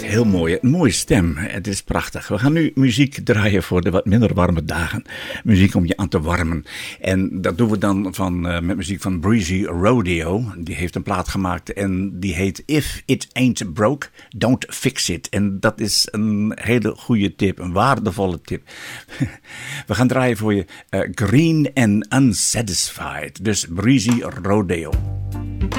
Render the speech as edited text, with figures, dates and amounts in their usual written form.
heel mooi. Een mooie stem. Het is prachtig. We gaan nu muziek draaien voor de wat minder warme dagen. Muziek om je aan te warmen. En dat doen we dan met muziek van Breezy Rodeo. Die heeft een plaat gemaakt en die heet If It Ain't Broke, Don't Fix It. En dat is een hele goede tip, een waardevolle tip. We gaan draaien voor je Green and Unsatisfied. Dus Breezy Rodeo.